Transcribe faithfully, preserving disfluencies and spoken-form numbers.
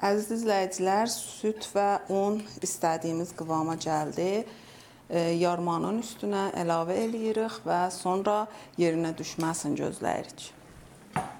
Əziz izləyicilər, süd və un istədiyimiz qıvama gəldi. Yarmanın üstünə əlavə eləyirik və sonra yerinə düşməsini gözləyirik.